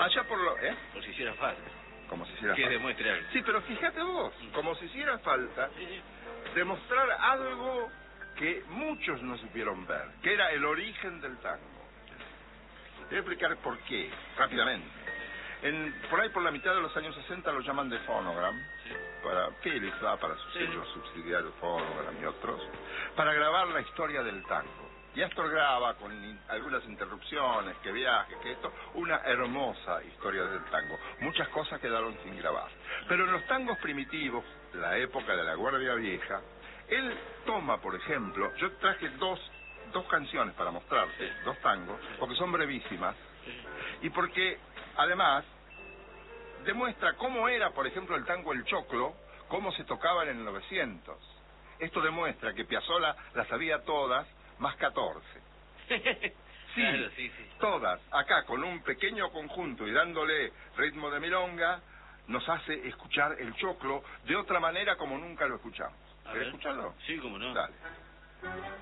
Allá por lo... Por si hiciera falta. Como si hiciera Que falta. demuestre algo. Sí, pero fíjate vos, como si hiciera falta demostrar algo que muchos no supieron ver, que era el origen del tango. Voy a explicar por qué, rápidamente. Por ahí por la mitad de los años 60 lo llaman de Phonogram, para Philips, para sus sellos subsidiarios Phonogram y otros, para grabar la historia del tango. Y Astor graba, con algunas interrupciones, que viaje, que esto, una hermosa historia del tango. Muchas cosas quedaron sin grabar. Pero en los tangos primitivos, la época de la Guardia Vieja, él toma, por ejemplo, yo traje dos canciones para mostrarte, dos tangos, porque son brevísimas, y porque, además, demuestra cómo era, por ejemplo, el tango El Choclo, cómo se tocaba en el 900. Esto demuestra que Piazzolla las sabía todas, más 14. Sí, claro, sí. todas, acá con un pequeño conjunto y dándole ritmo de milonga, nos hace escuchar el choclo de otra manera como nunca lo escuchamos. ¿Querés escucharlo? Sí, cómo no. Dale.